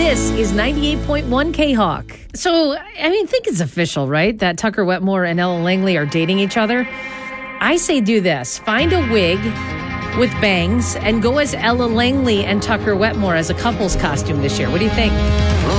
This is 98.1 K-Hawk. So, I think it's official, right? That Tucker Wetmore and Ella Langley are dating each other. I say do this. Find a wig with bangs and go as Ella Langley and Tucker Wetmore as a couple's costume this year. What do you think?